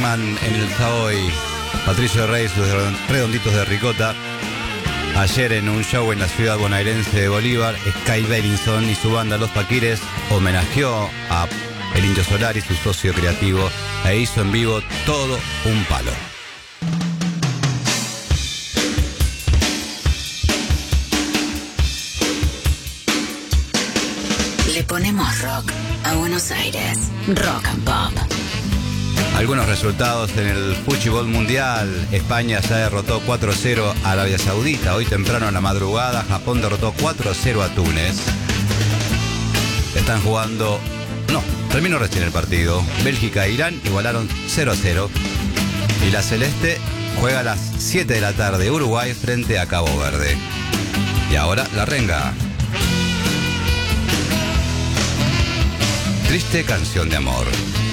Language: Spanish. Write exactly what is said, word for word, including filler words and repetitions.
Man en el Savoy, Patricio Rey, sus redonditos de ricota. Ayer en un show en la ciudad bonaerense de Bolívar, Sky Bellinson y su banda Los Paquires homenajeó a el Indio Solari, su socio creativo, e hizo en vivo todo un palo. Le ponemos rock a Buenos Aires. Rock and Pop. Algunos resultados en el fútbol mundial. España ya derrotó cuatro a cero a Arabia Saudita. Hoy temprano en la madrugada, Japón derrotó cuatro a cero a Túnez. Están jugando... No, terminó recién el partido. Bélgica e Irán igualaron cero a cero. Y la Celeste juega a las siete de la tarde. Uruguay frente a Cabo Verde. Y ahora la renga. Triste canción de amor.